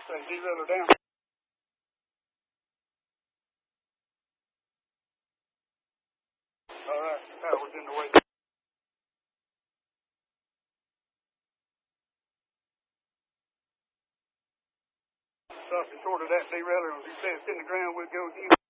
Say, derailleur down. All right, power's in the way. Stop it short of that derailleur. As you say, it's in the ground, we'll go again.